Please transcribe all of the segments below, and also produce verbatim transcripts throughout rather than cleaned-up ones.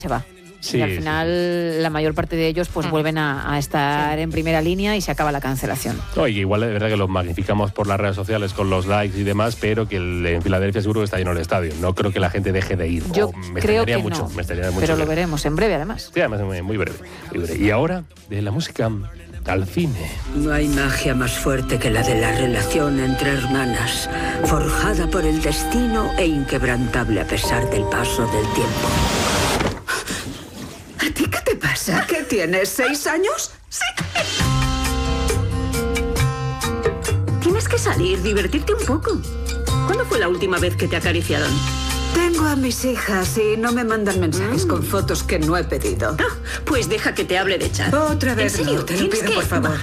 se va. Sí, y al final sí. la mayor parte de ellos pues Mm. vuelven a, a estar Sí. en primera línea y se acaba la cancelación. Oye, igual es verdad que los magnificamos por las redes sociales con los likes y demás, pero que el, en Filadelfia seguro que está lleno el estadio. No creo que la gente deje de ir. Yo o me creo extrañaría que mucho, no, me extrañaría mucho pero lo que- veremos en breve además. Sí, además muy, muy breve, muy breve. Y ahora, de la música al cine. No hay magia más fuerte que la de la relación entre hermanas, forjada por el destino e inquebrantable a pesar del paso del tiempo. ¿A ti qué te pasa? ¿Qué tienes? ¿Seis años? Sí. Tienes que salir, divertirte un poco. ¿Cuándo fue la última vez que te acariciaron? Tengo a mis hijas y no me mandan mensajes Mm. con fotos que no he pedido. Ah, pues deja que te hable de chat. Otra vez ¿En serio? no, te lo Tienes pido, que- por favor.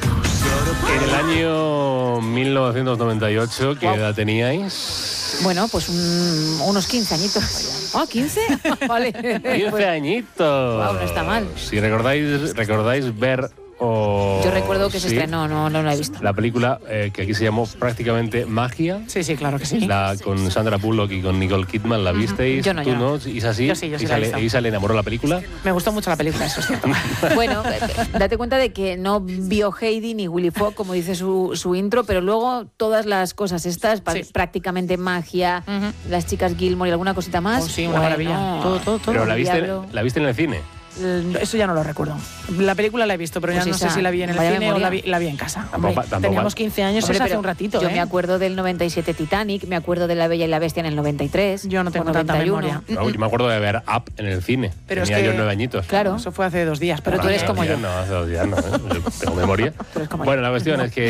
En el año mil novecientos noventa y ocho, ¿qué Wow. edad teníais? Bueno, pues un- unos quince añitos. ¿Oh, quince? Vale. quince añitos. Guau, no está mal. Si recordáis, recordáis ver o... Yo recuerdo que se sí, estrenó, no, no la he visto. la película eh, que aquí se llamó prácticamente Magia. Sí, sí, claro que sí. La, con Sandra Bullock y con Nicole Kidman, ¿la visteis? Yo no, ¿Tú yo no? ¿Isa sí? Yo sí, yo sí Isa la he le- visto. Isa le enamoró la película. Me gustó mucho la película, eso es cierto. Bueno, eh, date cuenta de que no vio Heidi ni Willy Fogg, como dice su, su intro, pero luego todas las cosas estas, pa- Sí. prácticamente magia, Ujú. las chicas Gilmore y alguna cosita más. Oh, sí, una Bueno, maravilla. Todo, todo, todo. Pero la viste, Diablo. la viste en el cine. Eh, Eso ya no lo recuerdo. La película la he visto, pero Pues ya no esa, sé si la vi en el vaya cine memoria. o la vi, la vi en casa. Tampoco- Hombre, tampoco- teníamos quince años, Hombre, eso hace pero un ratito, yo ¿eh? me acuerdo del noventa y siete Titanic, me acuerdo de La Bella y la Bestia en el noventa y tres. Yo no tengo o tanta noventa y uno. memoria. No, yo me acuerdo de ver Up en el cine. Pero es Tenía que- yo nueve añitos. Claro. Eso fue hace dos días. Pero tú eres Hace como dos yo. días No, hace dos días no, ¿eh? Yo tengo memoria. Tú eres como Bueno, yo. la cuestión es que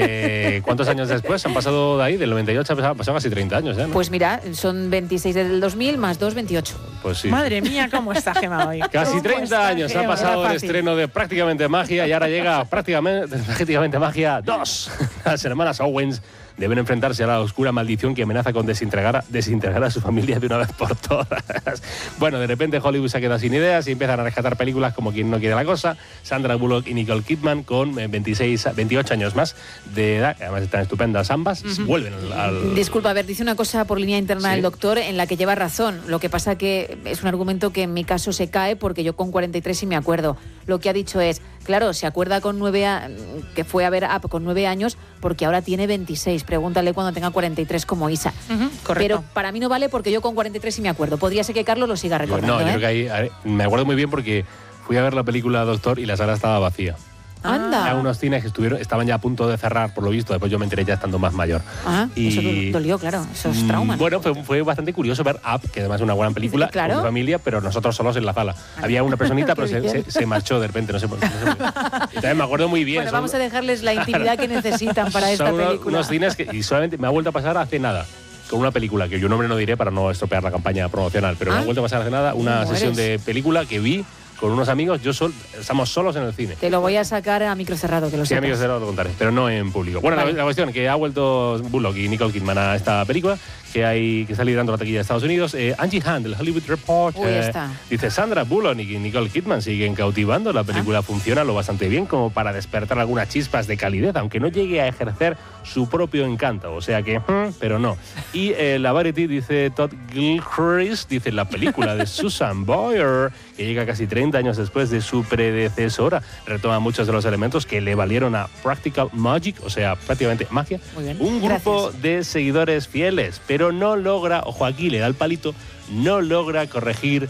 eh, ¿cuántos años después han pasado de ahí? Del noventa y ocho han pasado, pasado casi treinta años, ¿eh? ¿no? Pues mira, son veintiséis del dos mil más dos, veintiocho. Pues sí. Madre mía, cómo está Gema hoy. Casi ¿Cómo treinta está años ha Gema? pasado Era el fácil. estreno de Prácticamente Magia y ahora llega Prácticamente, prácticamente Magia dos. Las hermanas Owens deben enfrentarse a la oscura maldición que amenaza con desintegrar, desintegrar a su familia de una vez por todas. Bueno, de repente Hollywood se queda sin ideas y empiezan a rescatar películas como Quien no quiere la cosa. Sandra Bullock y Nicole Kidman con eh, veintiséis, veintiocho años más de edad, que además están estupendas ambas, vuelven al... al- Disculpa, a ver, dice una cosa por línea interna Sí. el doctor en la que lleva razón. Lo que pasa que es un argumento que en mi caso se cae porque yo con cuarenta y tres sí me acuerdo. Lo que ha dicho es, claro, se acuerda con nueve a- que fue a ver Up con nueve años porque ahora tiene veintiséis. Pregúntale cuando tenga cuarenta y tres como Isa. Ujú, correcto. Pero para mí no vale porque yo con cuarenta y tres sí me acuerdo. Podría ser que Carlos lo siga Yo- recordando. no, yo ¿eh? creo que ahí... a ver, me acuerdo muy bien porque fui a ver la película Doctor y la sala estaba vacía. Anda. Eran unos cines que estuvieron, estaban ya a punto de cerrar, por lo visto. Después yo me enteré ya estando más mayor. Ah, Y- eso do- dolió, claro. Esos Mm, traumas. Bueno, fue, fue bastante curioso ver Up, que además es una buena película, Claro. con mi familia, pero nosotros solos en la sala. Había una personita, pero se, se- se marchó de repente, no sé por qué. No sé por qué. Y también me acuerdo muy bien. Bueno, son- vamos a dejarles la intimidad que necesitan para esta son unos- película. unos cines que y solamente me ha vuelto a pasar hace nada. Con una película que yo nombre no diré para no estropear la campaña promocional, pero me Ah. ha vuelto a pasar hace nada una ¿Cómo sesión eres? de película que vi con unos amigos. Yo sol, estamos solos en el cine. Te lo voy a sacar a micro cerrado, que lo Sí, sepas. amigos, ahora lo contaré, pero no en público. Bueno, la- Vale. la, cuestión que ha vuelto Bullock y Nicole Kidman a esta película, que hay que está liderando la taquilla de Estados Unidos. Eh, Angie Hunt, del Hollywood Reporter, Uy, está. dice: Sandra Bullock y Nicole Kidman siguen cautivando. La película funciona lo bastante bien como para despertar algunas chispas de calidez, aunque no llegue a ejercer su propio encanto. O sea que, hmm, pero no. Y eh, la Variety dice: Todd Gilchrist dice: la película de Susan Boyer, que llega casi treinta años después de su predecesora, retoma muchos de los elementos que le valieron a Practical Magic, o sea, prácticamente magia, Muy bien. un grupo Gracias. de seguidores fieles, pero no logra, ojo aquí, le da el palito, no logra corregir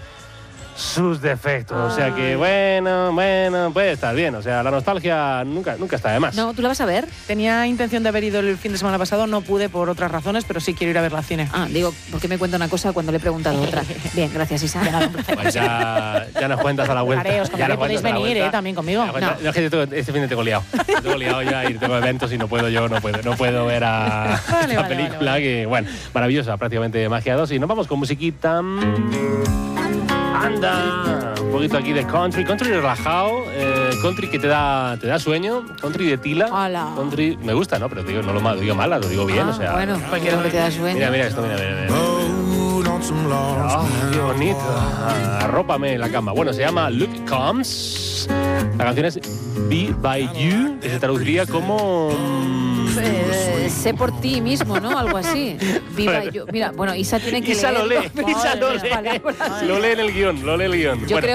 sus defectos. O sea que, bueno, bueno, puede estar bien. O sea, la nostalgia nunca, nunca está de más. No, ¿tú la vas a ver? Tenía intención de haber ido el fin de semana pasado, no pude por otras razones, pero sí quiero ir a ver la cine. Ah, digo, ¿por qué me cuenta una cosa cuando le he preguntado otra? Bien, gracias, Isa. Pues ya, ya nos cuentas a la vuelta. Haré, os Ya contaré, nos podéis cuentas a la venir, vuelta. eh, también conmigo. Ya, cuenta- No. no, es que yo tengo- este fin de tengo liado. Yo tengo liado ya y tengo eventos y no puedo yo, no puedo, no puedo ver a Vale, la vale, película vale, vale. que, bueno, maravillosa, prácticamente Magia dos. Y nos vamos con musiquita. Anda, un poquito aquí de country, country relajado, eh, country que te da, te da sueño, country de tila, Hola. country, me gusta, ¿no? Pero digo, no lo mal- digo mal, lo digo bien, Ah, o sea. bueno, cualquier hombre te da sueño. Mira, mira esto, mira, mira, mira. Oh, qué bonito. Ah, arrópame en la cama. Bueno, se llama Luke Combs. La canción es Be By You, que se traduciría como... Eh, sé por ti mismo, ¿no? Algo así. Viva yo. Mira, bueno, Isa tiene que Isa lo lee, leerlo. Isa lo Madre mía, lee. palabras. Lo lee en el guión, lo lee el guión. Yo Bueno, creo